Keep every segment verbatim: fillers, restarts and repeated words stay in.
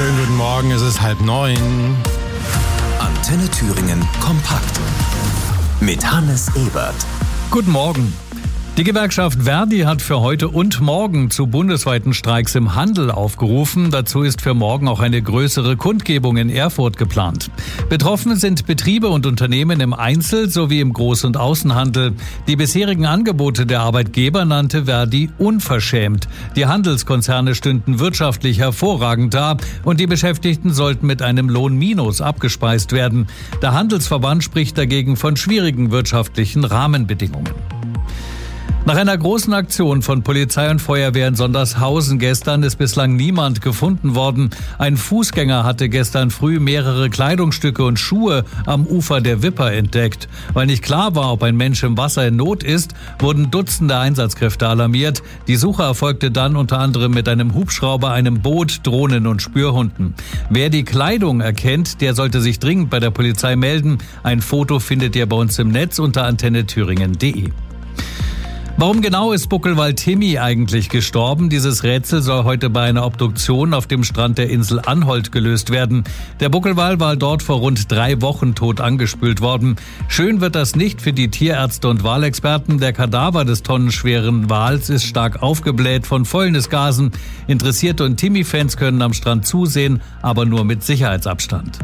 Schönen guten Morgen, es ist halb neun. Antenne Thüringen kompakt mit Hannes Ebert. Guten Morgen. Die Gewerkschaft Verdi hat für heute und morgen zu bundesweiten Streiks im Handel aufgerufen. Dazu ist für morgen auch eine größere Kundgebung in Erfurt geplant. Betroffen sind Betriebe und Unternehmen im Einzel- sowie im Groß- und Außenhandel. Die bisherigen Angebote der Arbeitgeber nannte Verdi unverschämt. Die Handelskonzerne stünden wirtschaftlich hervorragend da und die Beschäftigten sollten mit einem Lohnminus abgespeist werden. Der Handelsverband spricht dagegen von schwierigen wirtschaftlichen Rahmenbedingungen. Nach einer großen Aktion von Polizei und Feuerwehr in Sondershausen gestern ist bislang niemand gefunden worden. Ein Fußgänger hatte gestern früh mehrere Kleidungsstücke und Schuhe am Ufer der Wipper entdeckt. Weil nicht klar war, ob ein Mensch im Wasser in Not ist, wurden Dutzende Einsatzkräfte alarmiert. Die Suche erfolgte dann unter anderem mit einem Hubschrauber, einem Boot, Drohnen und Spürhunden. Wer die Kleidung erkennt, der sollte sich dringend bei der Polizei melden. Ein Foto findet ihr bei uns im Netz unter antenne thüringen punkt de. Warum genau ist Buckelwal Timmy eigentlich gestorben? Dieses Rätsel soll heute bei einer Obduktion auf dem Strand der Insel Anholt gelöst werden. Der Buckelwal war dort vor rund drei Wochen tot angespült worden. Schön wird das nicht für die Tierärzte und Walexperten. Der Kadaver des tonnenschweren Wals ist stark aufgebläht von Fäulnisgasen. Interessierte und Timmy-Fans können am Strand zusehen, aber nur mit Sicherheitsabstand.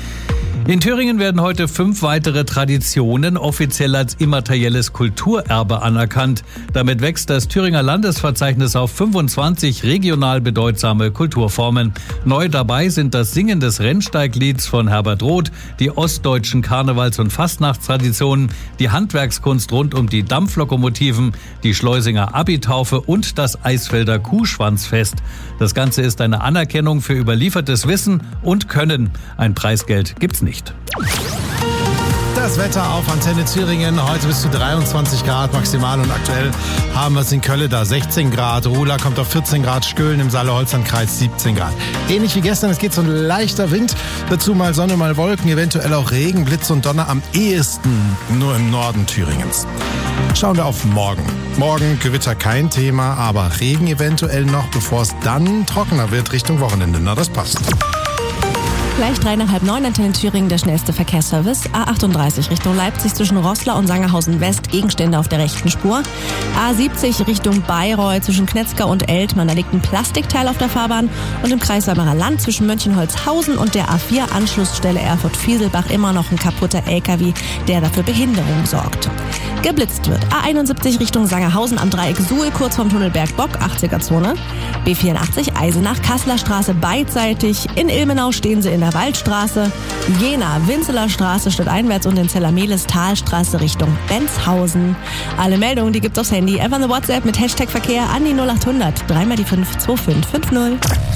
In Thüringen werden heute fünf weitere Traditionen offiziell als immaterielles Kulturerbe anerkannt. Damit wächst das Thüringer Landesverzeichnis auf fünfundzwanzig regional bedeutsame Kulturformen. Neu dabei sind das Singen des Rennsteiglieds von Herbert Roth, die ostdeutschen Karnevals- und Fastnachtstraditionen, die Handwerkskunst rund um die Dampflokomotiven, die Schleusinger Abitaufe und das Eisfelder Kuhschwanzfest. Das Ganze ist eine Anerkennung für überliefertes Wissen und Können. Ein Preisgeld gibt's nicht. Das Wetter auf Antenne Thüringen, heute bis zu dreiundzwanzig Grad maximal und aktuell haben wir es in Kölle da sechzehn Grad, Ruhla kommt auf vierzehn Grad, Stölln im Saale-Holzland-Kreis siebzehn Grad. Ähnlich wie gestern, es geht so ein leichter Wind, dazu mal Sonne, mal Wolken, eventuell auch Regen, Blitz und Donner, am ehesten nur im Norden Thüringens. Schauen wir auf morgen. Morgen Gewitter kein Thema, aber Regen eventuell noch, bevor es dann trockener wird Richtung Wochenende. Na, das passt. Gleich drei nach halb neun, Antenne Thüringen, der schnellste Verkehrsservice. A achtunddreißig Richtung Leipzig zwischen Roßla und Sangerhausen West, Gegenstände auf der rechten Spur. A siebzig Richtung Bayreuth zwischen Knetzger und Eltmann, da liegt ein Plastikteil auf der Fahrbahn. Und im Kreis Weimarer Land zwischen Mönchenholzhausen und der A vier Anschlussstelle Erfurt-Fieselbach immer noch ein kaputter L K W, der dafür Behinderung sorgt. Geblitzt wird A einundsiebzig Richtung Sangerhausen am Dreieck Suhl, kurz vom Tunnel Bergbock, achtziger-Zone. B vierundachtzig Eisenach, Kasseler Straße beidseitig. In Ilmenau stehen sie in der Waldstraße. Jena, Winzeler Straße stadteinwärts und in Zellermeles Talstraße Richtung Benzhausen. Alle Meldungen, die gibt's aufs Handy. Einfach eine WhatsApp mit Hashtag Verkehr an die null achthundert, drei mal die fünf, zwei fünf fünf null.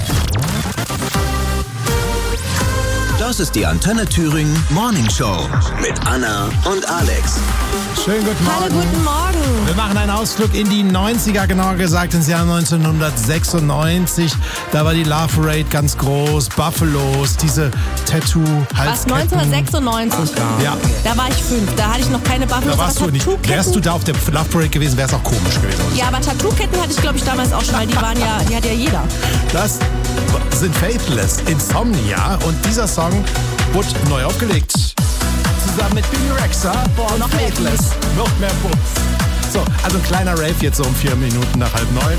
Das ist die Antenne Thüringen Morning Show mit Anna und Alex. Schönen guten Morgen. Hallo, guten Morgen. Wir machen einen Ausflug in die neunziger, genauer gesagt ins Jahr neunzehnhundertsechsundneunzig. Da war die Love Parade ganz groß, Buffalos, diese Tattoo-Halsketten. Was, neunzehnhundertsechsundneunzig? Ja. Da war ich fünf, da hatte ich noch keine Buffalos. Da warst du nicht. Wärst du da auf der Love Parade gewesen, wäre es auch komisch gewesen. Ja, aber Tattoo-Ketten hatte ich, glaube ich, damals auch schon, weil die waren ja, die hat ja jeder. Das sind Faithless, Insomnia, und dieser Song wurde neu aufgelegt. Zusammen mit Bibi Rexha und noch mehr Faithless. Noch mehr Bums. So, also ein kleiner Rave jetzt so um vier Minuten nach halb neun.